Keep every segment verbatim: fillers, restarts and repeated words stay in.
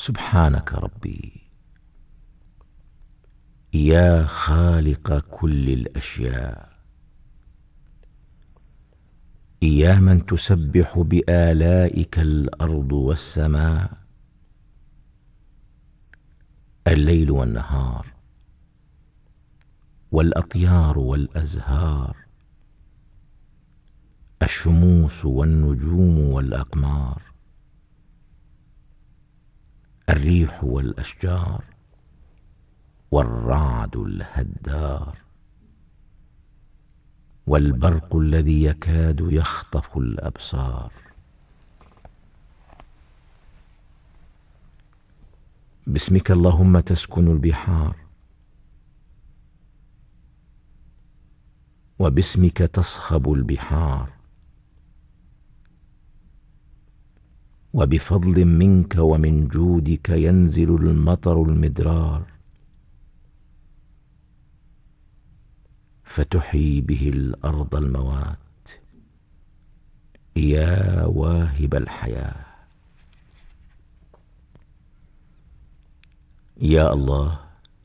سبحانك ربي يا خالق كل الأشياء، يا من تسبح بآلائك الأرض والسماء، الليل والنهار والأطيار والأزهار، الشموس والنجوم والأقمار، الريح والأشجار والرعد الهدار، والبرق الذي يكاد يخطف الأبصار. باسمك اللهم تسكن البحار، وباسمك تصخب البحار، وبفضل منك ومن جودك ينزل المطر المدرار، فتحيي به الأرض الموات يا واهب الحياة. يا الله،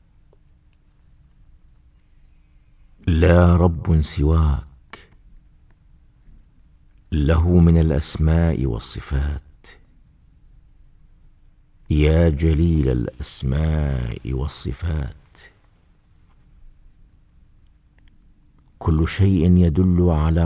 لا رب سواك، له من الأسماء والصفات، يا جليل الأسماء والصفات، كل شيء يدل على